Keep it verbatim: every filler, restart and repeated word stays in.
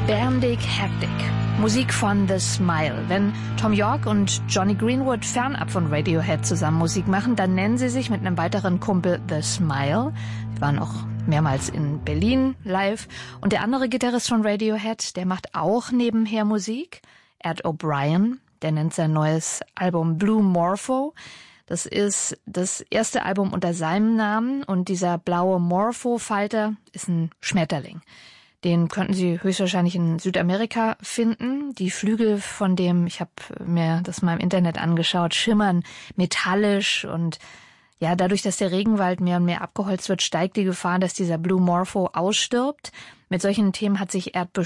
Bändig Hektik. Musik von The Smile. Wenn Thom Yorke und Jonny Greenwood fernab von Radiohead zusammen Musik machen, dann nennen sie sich mit einem weiteren Kumpel The Smile. Die waren auch mehrmals in Berlin live. Und der andere Gitarrist von Radiohead, der macht auch nebenher Musik. Ed O'Brien, der nennt sein neues Album Blue Morpho. Das ist das erste Album unter seinem Namen und dieser blaue Morpho-Falter ist ein Schmetterling. Den könnten Sie höchstwahrscheinlich in Südamerika finden. Die Flügel von dem, ich habe mir das mal im Internet angeschaut, schimmern metallisch und ja, dadurch, dass der Regenwald mehr und mehr abgeholzt wird, steigt die Gefahr, dass dieser Blue Morpho ausstirbt. Mit solchen Themen hat sich Erd